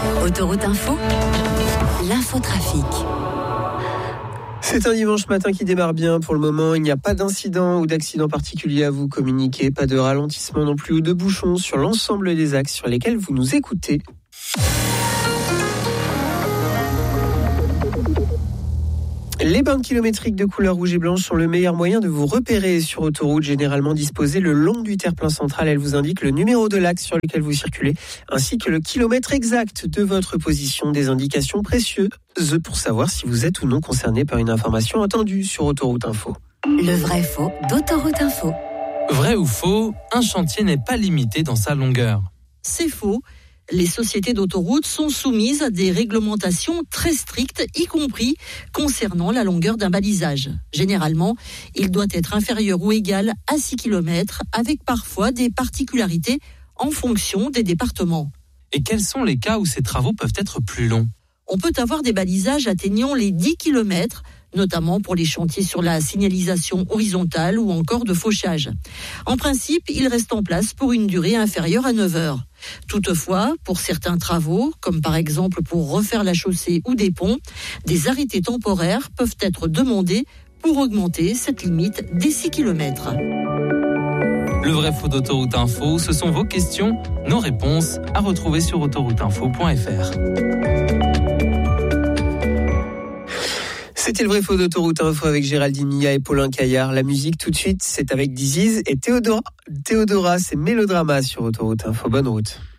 Autoroute Info, l'infotrafic. C'est un dimanche matin qui démarre bien. Pour le moment, il n'y a pas d'incident ou d'accident particulier à vous communiquer, pas de ralentissement non plus ou de bouchons sur l'ensemble des axes sur lesquels vous nous écoutez. Les bandes kilométriques de couleur rouge et blanche sont le meilleur moyen de vous repérer sur autoroute, généralement disposées le long du terre-plein central. Elles vous indiquent le numéro de l'axe sur lequel vous circulez, ainsi que le kilomètre exact de votre position, des indications précieuses pour savoir si vous êtes ou non concerné par une information attendue sur Autoroute Info. Le vrai faux d'Autoroute Info. Vrai ou faux, un chantier n'est pas limité dans sa longueur. C'est faux. Les sociétés d'autoroutes sont soumises à des réglementations très strictes, y compris concernant la longueur d'un balisage. Généralement, il doit être inférieur ou égal à 6 km, avec parfois des particularités en fonction des départements. Et quels sont les cas où ces travaux peuvent être plus longs ? On peut avoir des balisages atteignant les 10 km, notamment pour les chantiers sur la signalisation horizontale ou encore de fauchage. En principe, ils restent en place pour une durée inférieure à 9 heures. Toutefois, pour certains travaux, comme par exemple pour refaire la chaussée ou des ponts, des arrêtés temporaires peuvent être demandés pour augmenter cette limite des 6 km. Le vrai faux d'Autoroute Info, ce sont vos questions, nos réponses à retrouver sur autorouteinfo.fr. C'était le vrai faux d'Autoroute Info avec Géraldine Mia et Paulin Caillard. La musique tout de suite, c'est avec Diziz et Théodora. C'est Mélodrama sur Autoroute Info. Bonne route.